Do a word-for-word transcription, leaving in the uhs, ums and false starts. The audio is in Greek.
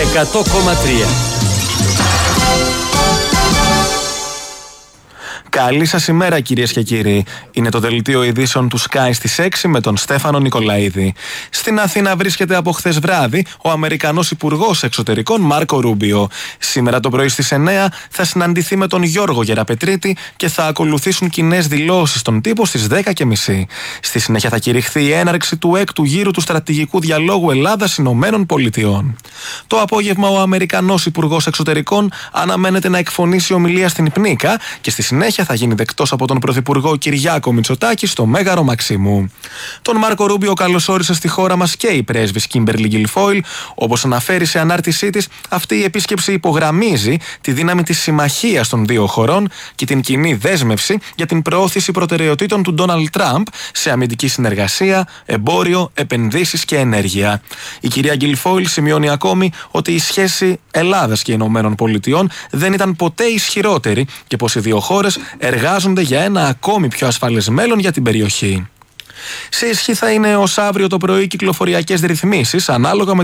εκατό κόμμα τρία. Καλή σας ημέρα, κυρίες και κύριοι. Είναι το δελτίο ειδήσεων του Sky στις έξι με τον Στέφανο Νικολαίδη. Στην Αθήνα βρίσκεται από χθες βράδυ ο Αμερικανός Υπουργός Εξωτερικών Μάρκο Ρούμπιο. Σήμερα το πρωί στις εννέα θα συναντηθεί με τον Γιώργο Γεραπετρίτη και θα ακολουθήσουν κοινές δηλώσεις στον τύπο στις δέκα και μισή. Στη συνέχεια θα κηρυχθεί η έναρξη του έκτου γύρου του στρατηγικού διαλόγου Ελλάδας-Ηνωμένων Πολιτειών. Το απόγευμα ο Αμερικανός Υπουργός Εξωτερικών αναμένεται να εκφωνήσει ομιλία στην Πνίκα και στη συνέχεια θα γίνει δεκτός από τον Πρωθυπουργό Κυριάκο Μητσοτάκη στο Μέγαρο Μαξίμου. Τον Μάρκο Ρούμπιο καλωσόρισε στη χώρα μας και η πρέσβης Κίμπερλι Γκιλφόιλ. Όπως αναφέρει σε ανάρτησή της, αυτή η επίσκεψη υπογραμμίζει τη δύναμη της συμμαχίας των δύο χωρών και την κοινή δέσμευση για την προώθηση προτεραιοτήτων του Ντόναλντ Τραμπ σε αμυντική συνεργασία, εμπόριο, επενδύσεις και ενέργεια. Η κυρία Γκιλφόιλ σημειώνει ακόμη ότι η σχέση Ελλάδας και Ηνωμένων Πολιτειών δεν ήταν ποτέ ισχυρότερη και πως οι δύο χώρες εργάζονται για ένα ακόμη πιο ασφαλές μέλλον για την περιοχή. Σε ισχύ θα είναι ως αύριο το πρωί κυκλοφοριακές ρυθμίσεις ανάλογα με